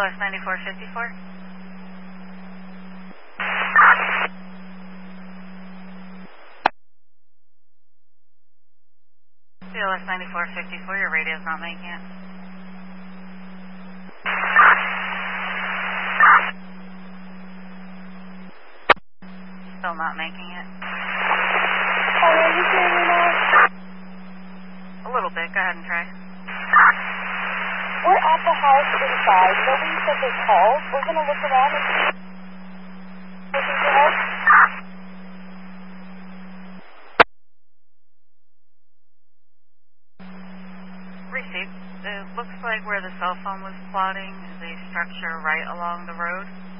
CLS 9454. CLS 9454, your radio's not making it. Still not making it. Are you hearing me now? A little bit, go ahead and try. We're at the house inside. Nobody said they called. We're going to look around and see if we can help. Received. It looks like where the cell phone was plotting is a structure right along the road.